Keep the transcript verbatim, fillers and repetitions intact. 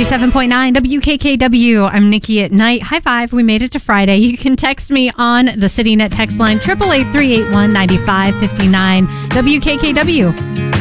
ninety-seven point nine W K K W. I'm Nikki at Night. High five. We made it to Friday. You can text me on the CityNet text line, eight eight eight, three eight one, nine five five nine. W K K W.